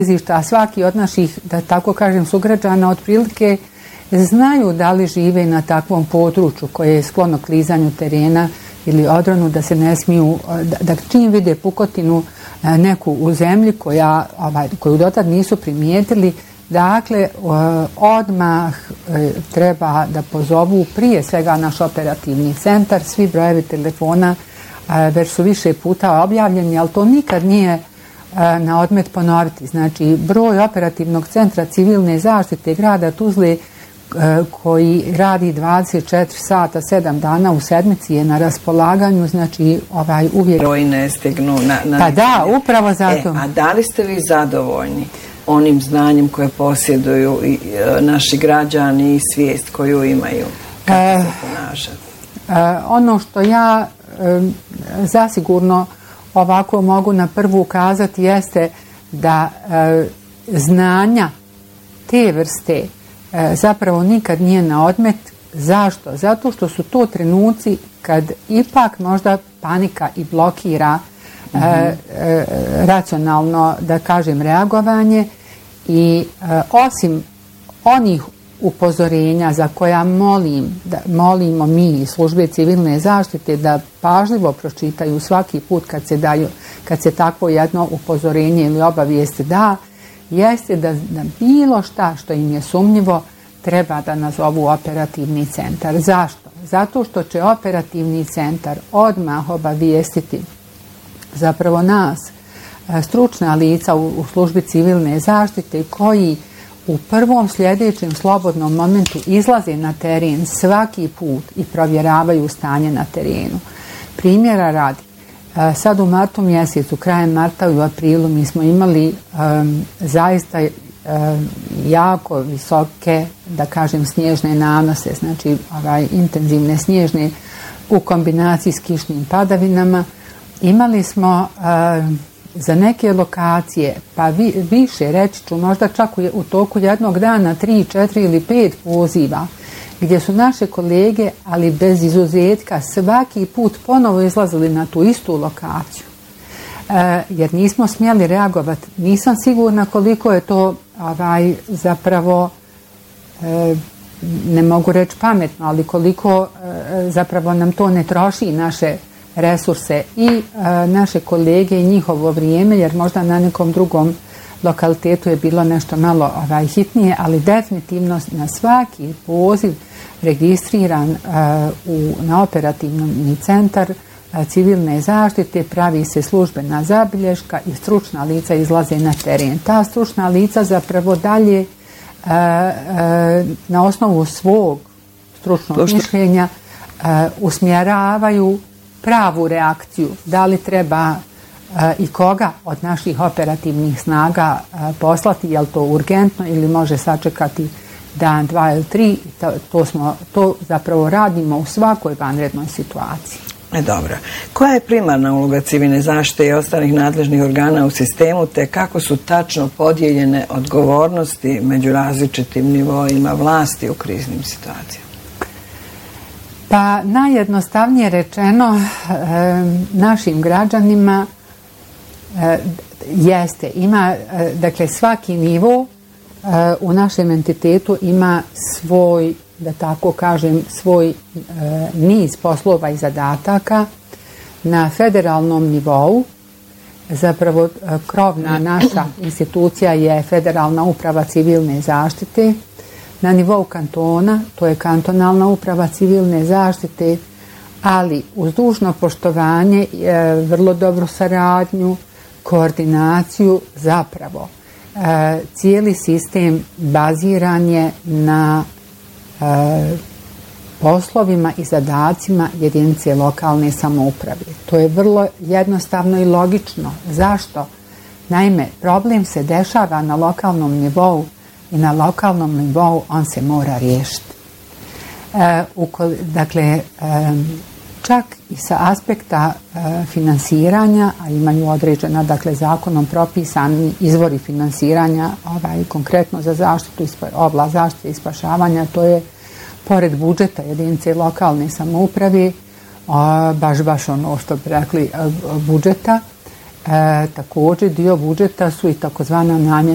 a svaki od naših, da tako kažem, sugrađana otprilike znaju da li žive na takvom području koje je sklono klizanju terena ili odronu, da se ne smiju, da čim vide pukotinu neku u zemlji koju dotad nisu primijetili, dakle odmah treba da pozovu prije svega naš operativni centar. Svi brojevi telefona već su više puta objavljeni, ali to nikad nije na odmet ponoviti. Znači, broj operativnog centra civilne zaštite grada Tuzle koji radi 24 sata, 7 dana u sedmici je na raspolaganju, znači uvijek... Broj ne stignu na pa da, upravo zato. A da li ste vi zadovoljni onim znanjem koje posjeduju naši građani i svijest koju imaju? Kako se ponašati? Ono što ja zasigurno ovako mogu na prvu ukazati jeste da znanja te vrste zapravo nikad nije na odmet. Zašto? Zato što su to trenuci kad ipak možda panika i blokira racionalno, da kažem, reagovanje i osim onih upozorenja za koja molimo mi službe civilne zaštite da pažljivo pročitaju svaki put kad se takvo jedno upozorenje ili obavijest da, jeste da bilo šta što im je sumnjivo treba da nazovu operativni centar. Zašto? Zato što će operativni centar odmah obavijestiti zapravo nas, stručna lica u službi civilne zaštite koji u prvom sljedećem slobodnom momentu izlaze na teren svaki put i provjeravaju stanje na terenu. Primjera radi, sad u martu mjesecu, krajem marta i u aprilu mi smo imali zaista jako visoke, da kažem, snježne nanose, znači intenzivne snježne u kombinaciji s kišnim padavinama. Imali smo za neke lokacije, pa više, reći ću, možda čak u toku jednog dana 3, 4 ili 5 poziva, gdje su naše kolege, ali bez izuzetka, svaki put ponovo izlazili na tu istu lokaciju. Jer nismo smjeli reagovati. Nisam sigurna koliko je to zapravo, ne mogu reći pametno, ali koliko zapravo nam to ne troši naše resurse i naše kolege i njihovo vrijeme, jer možda na nekom drugom lokalitetu je bilo nešto malo hitnije, ali definitivno na svaki poziv registriran na operativni centar civilne zaštite pravi se službena zabilješka i stručna lica izlaze na teren. Ta stručna lica zapravo dalje na osnovu svog stručnog mišljenja usmjeravaju pravu reakciju, da li treba i koga od naših operativnih snaga poslati, je li to urgentno ili može sačekati dan, 2 ili 3, to zapravo radimo u svakoj vanrednoj situaciji. Dobro. Koja je primarna uloga civilne zaštite i ostalih nadležnih organa u sistemu, te kako su tačno podijeljene odgovornosti među različitim nivoima vlasti u kriznim situacijama? Pa najjednostavnije rečeno našim građanima dakle svaki nivo u našem entitetu ima svoj, da tako kažem, svoj niz poslova i zadataka. Na federalnom nivou zapravo krovna naša institucija je Federalna uprava civilne zaštite. Na nivou kantona, to je kantonalna uprava civilne zaštite, ali uz dužno poštovanje, vrlo dobru saradnju, koordinaciju, zapravo cijeli sistem baziran je na poslovima i zadacima jedinice lokalne samouprave. To je vrlo jednostavno i logično. Zašto? Naime, problem se dešava na lokalnom nivou i na lokalnom nivou on se mora riješiti. Dakle, čak i sa aspekta finansiranja, a imaju određena, dakle, zakonom propisani izvori finansiranja, konkretno za zaštitu, oblast zaštite i spašavanja, to je pored budžeta jedinice lokalne samouprave, baš ono što bi rekli budžeta, također dio budžeta su i takozvana namjenska